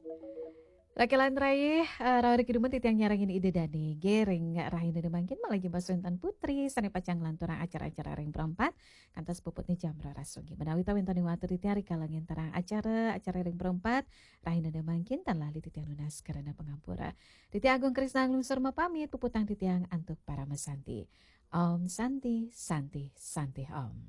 Laki lantarai, rawari keduman titiang nyarangin ide dani, gereng rahina demangkin malagi baswentan putri, sane pacang lanturang acara-acara ring perempat, kantas puputnya jam rarasugi. Menawi tawin tani watur titi hari kalangin tarang acara ring perempat, rahina demangkin tan lali titiang lunas karena pengampura. Titi Agung Krisna lungsur mapamit, puputang titiang antuk para mesanti. Om Santi, Santi, Santi Om.